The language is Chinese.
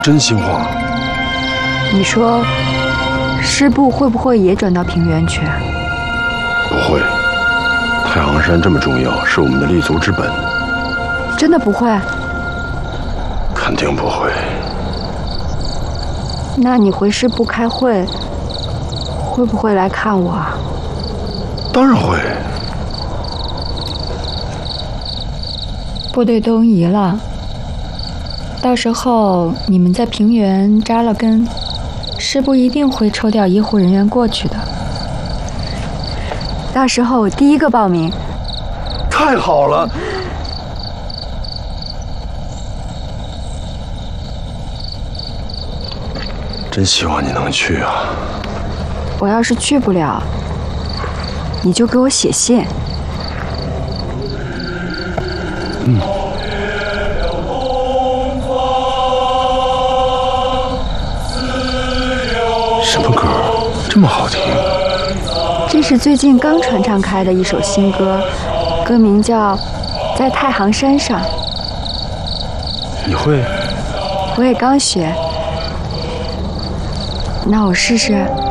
真心话。 你说，师部会不会也转到平原去？ 不会，太行山这么重要，是我们的立足之本。 真的不会？ 肯定不会。 那你回师部开会，会不会来看我啊？ 当然会。 部队东移了，到时候你们在平原扎了根，师部一定会抽调医护人员过去的。到时候我第一个报名。 太好了！真希望你能去啊！ 我要是去不了，你就给我写信。 什么歌？这么好听？ 这是最近刚传唱开的一首新歌，歌名叫《在太行山上》。 你会？ 我也刚学。那我试试。